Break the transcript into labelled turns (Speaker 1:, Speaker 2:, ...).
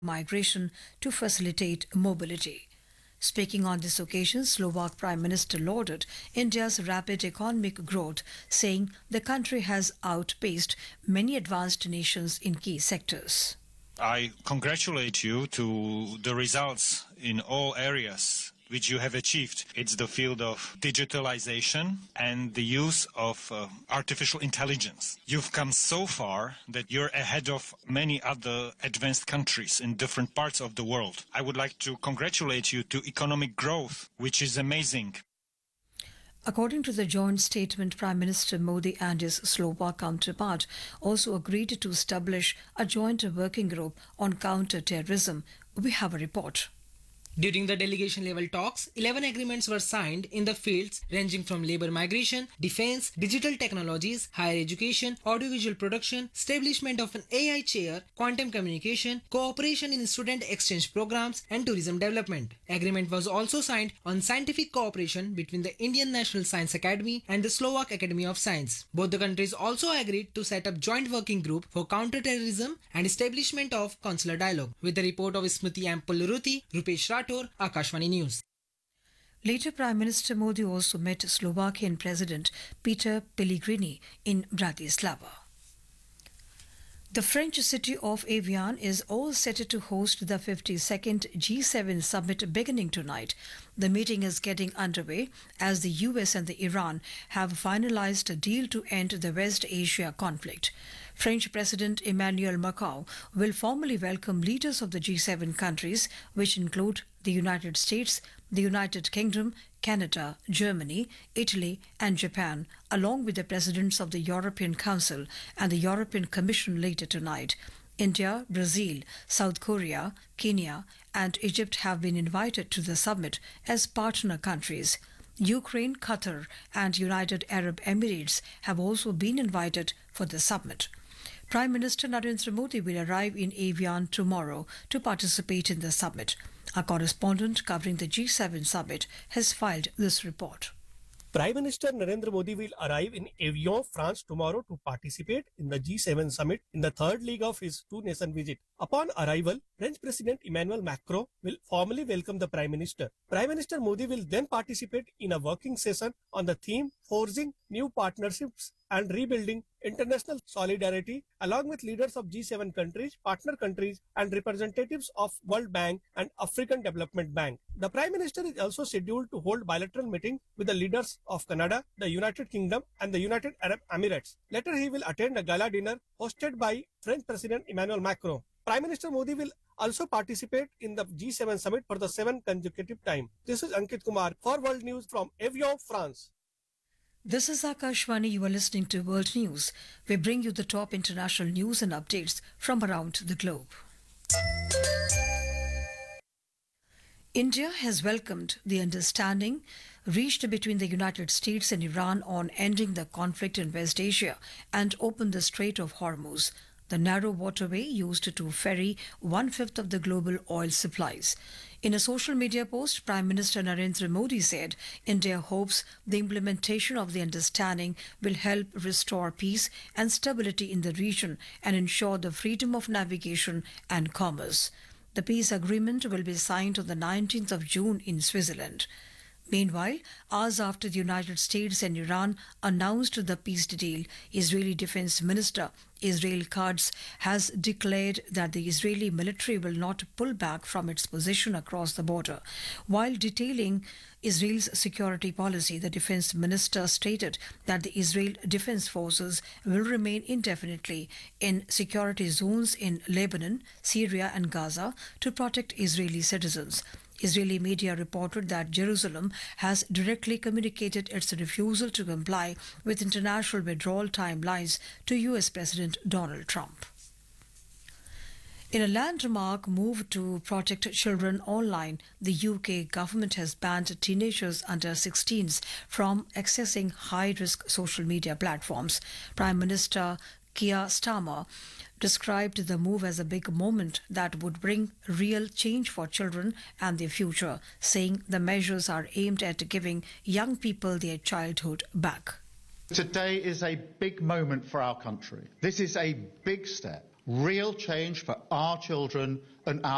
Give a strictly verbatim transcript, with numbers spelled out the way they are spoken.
Speaker 1: migration to facilitate mobility. Speaking on this occasion, Slovak Prime Minister lauded India's rapid economic growth, saying the country has outpaced many advanced nations in key sectors.
Speaker 2: I congratulate you to the results in all areas which you have achieved. It's the field of digitalization and the use of uh, artificial intelligence. You've come so far that you're ahead of many other advanced countries in different parts of the world. I would like to congratulate you to economic growth, which is amazing.
Speaker 1: According to the joint statement, Prime Minister Modi and his Slovak counterpart also agreed to establish a joint working group on counter-terrorism. We have a report.
Speaker 3: During the delegation-level talks, eleven agreements were signed in the fields ranging from labour migration, defence, digital technologies, higher education, audiovisual production, establishment of an A I chair, quantum communication, cooperation in student exchange programs and tourism development. Agreement was also signed on scientific cooperation between the Indian National Science Academy and the Slovak Academy of Science. Both the countries also agreed to set up joint working group for counter-terrorism and establishment of consular dialogue. With the report of Smriti Ampulruthi, Rupesh Rathore, Akashvani News.
Speaker 1: Later, Prime Minister Modi also met Slovakian President Peter Pellegrini in Bratislava. The French city of Evian is all set to host the fifty-second G seven summit beginning tonight. The meeting is getting underway as the U S and the Iran have finalized a deal to end the West Asia conflict. French President Emmanuel Macron will formally welcome leaders of the G seven countries, which include the United States, the United Kingdom, Canada, Germany, Italy and Japan, along with the presidents of the European Council and the European Commission later tonight. India, Brazil, South Korea, Kenya and Egypt have been invited to the summit as partner countries. Ukraine, Qatar and United Arab Emirates have also been invited for the summit. Prime Minister Narendra Modi will arrive in Evian tomorrow to participate in the summit. Our correspondent covering the G seven summit has filed this report.
Speaker 4: Prime Minister Narendra Modi will arrive in Evian, France tomorrow to participate in the G seven summit in the third leg of his two-nation visit. Upon arrival, French President Emmanuel Macron will formally welcome the Prime Minister. Prime Minister Modi will then participate in a working session on the theme Forging New Partnerships and Rebuilding International Solidarity, along with leaders of G seven countries, partner countries and representatives of World Bank and African Development Bank. The Prime Minister is also scheduled to hold bilateral meetings with the leaders of Canada, the United Kingdom and the United Arab Emirates. Later he will attend a gala dinner hosted by French President Emmanuel Macron. Prime Minister Modi will also participate in the G seven summit for the seventh consecutive time. This is Ankit Kumar for World News from Evian, France.
Speaker 1: This is Akashvani. You are listening to World News. We bring you the top international news and updates from around the globe. India has welcomed the understanding reached between the United States and Iran on ending the conflict in West Asia and opened the Strait of Hormuz, the narrow waterway used to ferry one-fifth of the global oil supplies. In a social media post, Prime Minister Narendra Modi said India hopes the implementation of the understanding will help restore peace and stability in the region and ensure the freedom of navigation and commerce. The peace agreement will be signed on the nineteenth of June in Switzerland. Meanwhile, hours after the United States and Iran announced the peace deal, Israeli Defense Minister Israel Katz has declared that the Israeli military will not pull back from its position across the border. While detailing Israel's security policy, the defense minister stated that the Israel Defense Forces will remain indefinitely in security zones in Lebanon, Syria and Gaza to protect Israeli citizens. Israeli media reported that Jerusalem has directly communicated its refusal to comply with international withdrawal timelines to U S President Donald Trump. In a landmark move to protect children online, the U K government has banned teenagers under sixteens from accessing high-risk social media platforms. Prime Minister Keir Starmer described the move as a big moment that would bring real change for children and their future, saying the measures are aimed at giving young people their childhood back.
Speaker 5: Today is a big moment for our country. This is a big step, real change for our children and our